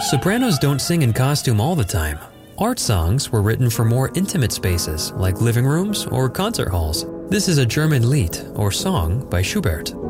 Sopranos don't sing in costume all the time. Art songs were written for more intimate spaces like living rooms or concert halls. This is a German Lied, or song, by Schubert.